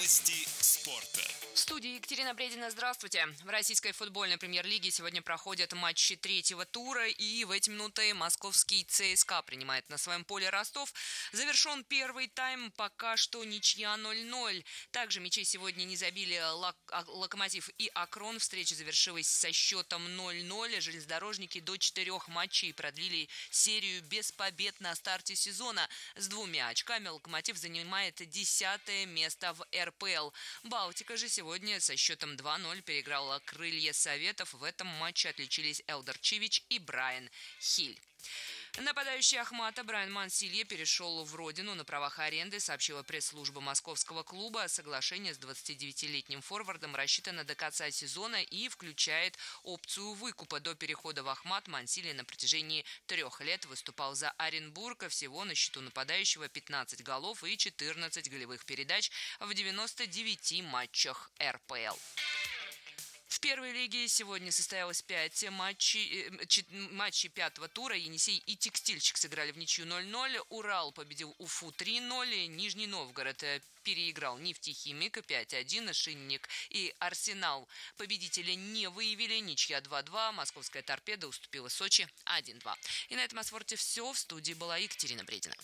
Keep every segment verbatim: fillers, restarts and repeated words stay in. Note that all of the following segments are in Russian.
Новости спорта. В студии Екатерина Бредина. Здравствуйте. В российской футбольной премьер-лиге сегодня проходят матчи третьего тура, и в эти минуты московский ЦСКА принимает на своем поле Ростов. Завершен первый тайм, пока что ничья ноль-ноль. Также мячей сегодня не забили Лок... Локомотив и Акрон. Встреча завершилась со счетом ноль-ноль. Железнодорожники до четырех матчей продлили серию без побед на старте сезона. С двумя очками Локомотив занимает десятое место в эр пэ эл. Балтика же сегодня со счетом два-ноль переиграла Крылья Советов. В этом матче отличились Элдар Чивич и Брайан Хиль. Нападающий Ахмата Брайан Мансилье перешел в родину на правах аренды, сообщила пресс-служба московского клуба. Соглашение с двадцатидевятилетним форвардом рассчитано до конца сезона и включает опцию выкупа. До перехода в Ахмат Мансилье на протяжении трех лет выступал за Оренбург. Всего на счету нападающего пятнадцать голов и четырнадцать голевых передач в девяноста девяти матчах эр пэ эл. В первой лиге сегодня состоялось пять матчей, матчей пятого тура. Енисей и Текстильщик сыграли в ничью ноль-ноль. Урал победил Уфу три-ноль. Нижний Новгород переиграл Нефтехимик пять-один. Шинник и Арсенал победителя не выявили. Ничья два-два. Московская Торпеда уступила Сочи один-два. И на этом о спорте все. В студии была Екатерина Бредина.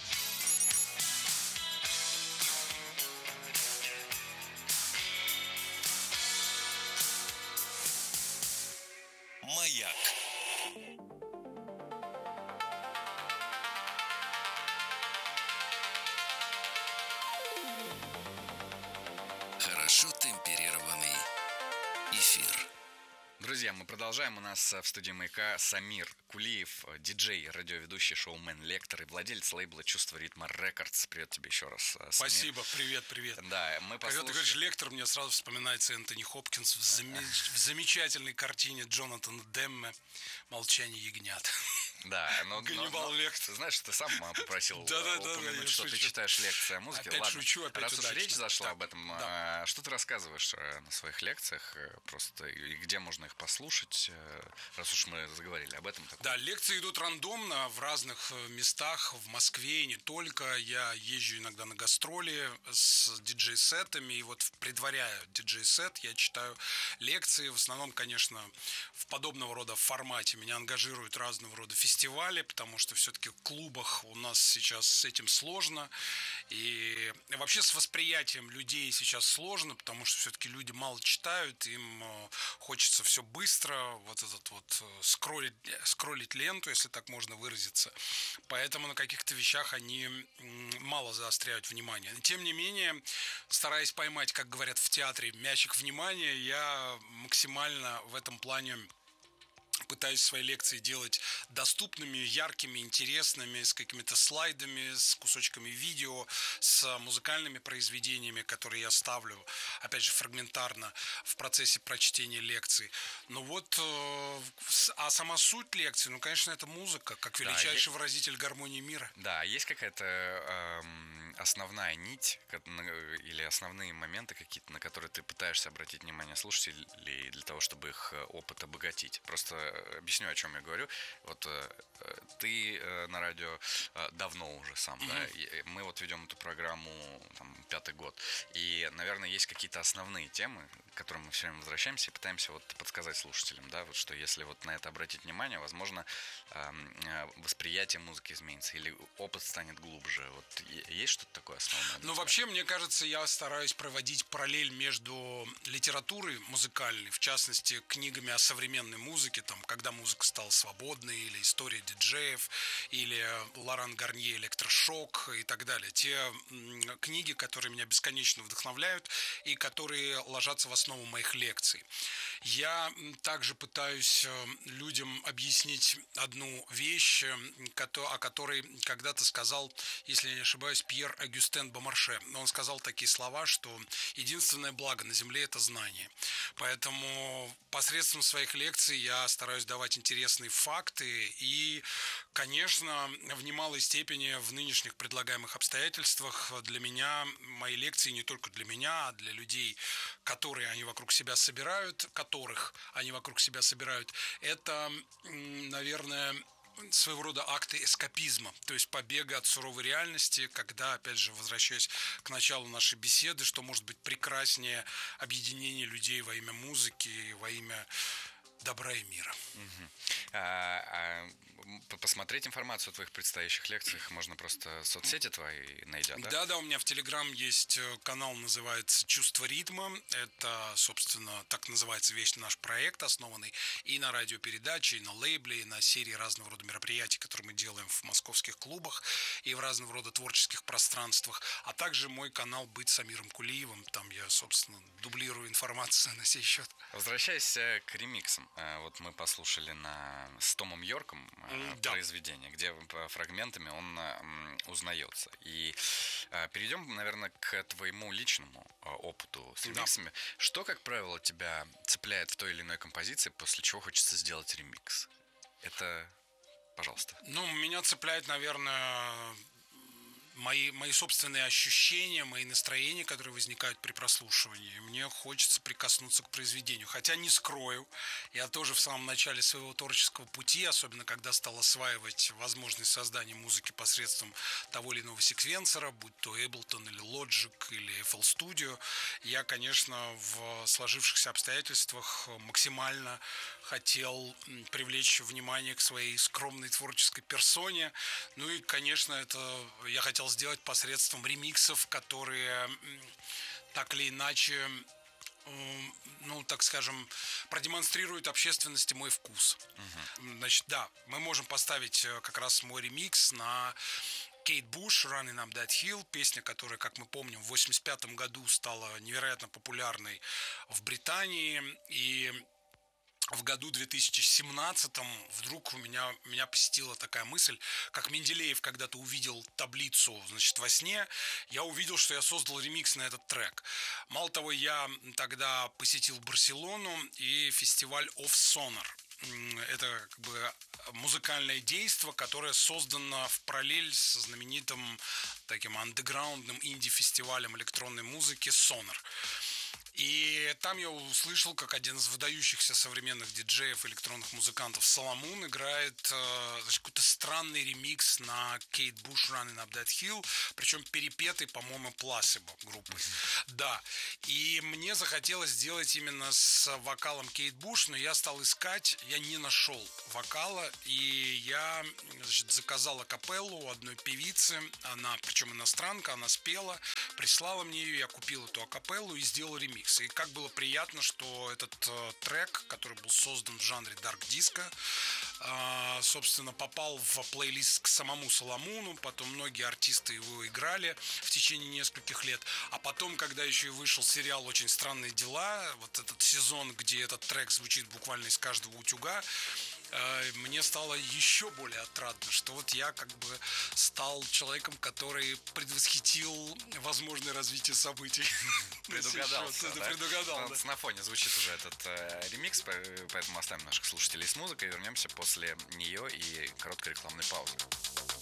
Маяк. Хорошо темперированный эфир. Друзья, мы продолжаем. У нас в студии «Маяка» Самир Кулиев, диджей, радиоведущий, шоумен, лектор и владелец лейбла «Чувство ритма Рекордс». Привет тебе еще раз, Самир. Спасибо, привет, привет. Да, мы послушали... Когда ты говоришь «лектор», мне сразу вспоминается Энтони Хопкинс в, зам... в замечательной картине Джонатана Демме «Молчание ягнят». Да, но, Ганнибал но, Лектор. Ты знаешь, ты сам попросил да, да, да, упомянуть, да, что шучу. Ты читаешь лекции о музыке. Опять Ладно, шучу, опять раз удачно. уж речь зашла так, об этом, да. что ты рассказываешь на своих лекциях, просто и где можно их послушать, раз уж мы заговорили об этом? Да, лекции идут рандомно в разных местах, в Москве и не только. Я езжу иногда на гастроли с диджей-сетами, и вот предваряя диджей-сет, я читаю лекции. В основном, конечно, в подобного рода формате меня ангажируют разного рода фестивали, потому что все-таки в клубах у нас сейчас с этим сложно. И вообще с восприятием людей сейчас сложно, потому что все-таки люди мало читают, им хочется все быстро, вот этот вот скроллить, скроллить ленту, если так можно выразиться. Поэтому на каких-то вещах они мало заостряют внимание. Тем не менее, стараясь поймать, как говорят в театре, мячик внимания, я максимально в этом плане пытаюсь свои лекции делать доступными, яркими, интересными, с какими-то слайдами, с кусочками видео, с музыкальными произведениями, которые я ставлю, опять же, фрагментарно в процессе прочтения лекций. Ну вот, а сама суть лекции, ну, конечно, это музыка, как величайший да, выразитель гармонии мира. Да, есть какая-то э, основная нить или основные моменты какие-то, на которые ты пытаешься обратить внимание слушателей для того, чтобы их опыт обогатить. Просто объясню, о чем я говорю. Вот э, ты э, на радио э, давно уже сам, mm-hmm. да, и мы вот ведем эту программу там, пятый год, и, наверное, есть какие-то основные темы, к которым мы все время возвращаемся и пытаемся вот подсказать слушателям, да, вот что если вот на это обратить внимание, возможно, э, восприятие музыки изменится или опыт станет глубже. Вот есть что-то такое основное? Ну, вообще, мне кажется, я стараюсь проводить параллель между литературой музыкальной, в частности, книгами о современной музыке, там, когда музыка стала свободной, или история диджеев, или Лоран Гарнье «Электрошок» и так далее. Те м, книги, которые меня бесконечно вдохновляют и которые ложатся в основу моих лекций. Я также пытаюсь людям объяснить одну вещь, о которой когда-то сказал, если я не ошибаюсь, Пьер Агюстен Бомарше. Он сказал такие слова, что единственное благо на земле – это знание. Поэтому посредством своих лекций я стараюсь давать интересные факты и, конечно, в немалой степени в нынешних предлагаемых обстоятельствах для меня, мои лекции не только для меня, а для людей, которые они вокруг себя собирают, которых они вокруг себя собирают, это, наверное, своего рода акты эскапизма, то есть побега от суровой реальности, когда, опять же, возвращаясь к началу нашей беседы, что может быть прекраснее объединение людей во имя музыки, во имя добра и мира. Угу. А, а, посмотреть информацию о твоих предстоящих лекциях можно просто в соцсети твои найдя, да? Да, да, у меня в Телеграм есть канал, называется «Чувство ритма». Это, собственно, так называется весь наш проект, основанный и на радиопередаче, и на лейбле, и на серии разного рода мероприятий, которые мы делаем в московских клубах и в разного рода творческих пространствах. А также мой канал «Быть с Амиром Кулиевым». Там я, собственно, дублирую информацию на сей счет. Возвращаясь к ремиксам. Вот мы послушали на, с Томом Йорком да. произведение, где фрагментами он узнается. И перейдем, наверное, к твоему личному опыту с ремиксами. Да. Что, как правило, тебя цепляет в той или иной композиции, после чего хочется сделать ремикс? Это, пожалуйста. Ну, меня цепляет, наверное... Мои, мои собственные ощущения, мои настроения, которые возникают при прослушивании. Мне хочется прикоснуться к произведению. Хотя не скрою, я тоже в самом начале своего творческого пути, особенно когда стал осваивать возможность создания музыки посредством того или иного секвенсора, будь то Ableton или Logic или эф эл Studio, я, конечно, в сложившихся обстоятельствах максимально хотел привлечь внимание к своей скромной творческой персоне. Ну и, конечно, это я хотел сделать посредством ремиксов, которые так или иначе, ну, так скажем, продемонстрируют общественности мой вкус. Uh-huh. Значит, да, мы можем поставить как раз мой ремикс на Кейт Буш «Running Up That Hill», песня, которая, как мы помним, в восемьдесят пятом году стала невероятно популярной в Британии, и в году две тысячи семнадцатом вдруг у меня, меня посетила такая мысль, как Менделеев когда-то увидел таблицу, значит, во сне, я увидел, что я создал ремикс на этот трек. Мало того, я тогда посетил Барселону и фестиваль Off Sonar. Это как бы музыкальное действо, которое создано в параллель со знаменитым таким андеграундным инди-фестивалем электронной музыки Sonar. И там я услышал, как один из выдающихся современных диджеев, электронных музыкантов Соломон играет значит, какой-то странный ремикс на Кейт Буш «Running Up That Hill», причем перепетый, по-моему, Placebo группой. Mm-hmm. Да. И мне захотелось сделать именно с вокалом Кейт Буш, но я стал искать, я не нашел вокала, и я значит, заказал акапеллу у одной певицы, она, причем иностранка, она спела, прислала мне ее, я купил эту акапеллу и сделал ремикс. И как было приятно, что этот э, трек, который был создан в жанре дарк диско, э, собственно, попал в плейлист к самому Соломону. Потом многие артисты его играли в течение нескольких лет. А потом, когда еще и вышел сериал «Очень странные дела», вот этот сезон, где этот трек звучит буквально из каждого утюга, мне стало еще более отрадно, что вот я как бы стал человеком, который предвосхитил возможное развитие событий. Предугадался, да? Предугадал, да. На фоне звучит уже этот э, ремикс, поэтому оставим наших слушателей с музыкой и вернемся после нее и короткой рекламной паузы.